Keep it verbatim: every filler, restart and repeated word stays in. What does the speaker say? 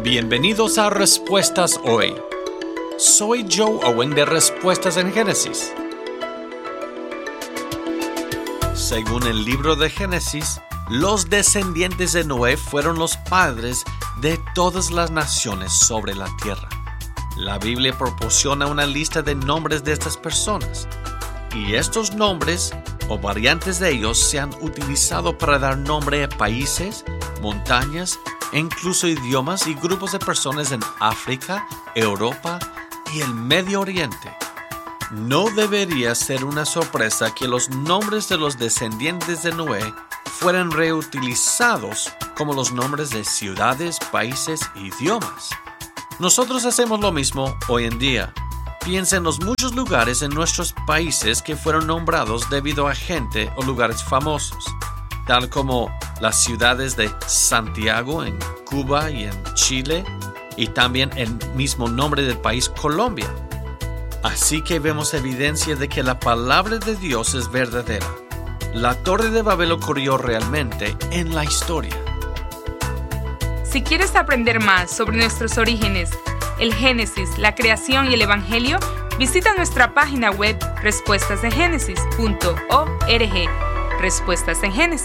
Bienvenidos a Respuestas Hoy. Soy Joe Owen de Respuestas en Génesis. Según el libro de Génesis, los descendientes de Noé fueron los padres de todas las naciones sobre la tierra. La Biblia proporciona una lista de nombres de estas personas, y estos nombres o variantes de ellos se han utilizado para dar nombre a países, montañas, e incluso idiomas y grupos de personas en África, Europa y el Medio Oriente. No debería ser una sorpresa que los nombres de los descendientes de Noé fueran reutilizados como los nombres de ciudades, países e idiomas. Nosotros hacemos lo mismo hoy en día. Piensa en los muchos lugares en nuestros países que fueron nombrados debido a gente o lugares famosos, tal como las ciudades de Santiago en Cuba y en Chile, y también el mismo nombre del país Colombia. Así que vemos evidencia de que la palabra de Dios es verdadera. La Torre de Babel ocurrió realmente en la historia. Si quieres aprender más sobre nuestros orígenes, el Génesis, la creación y el Evangelio, visita nuestra página web respuestas en génesis punto org. Respuestas en Génesis.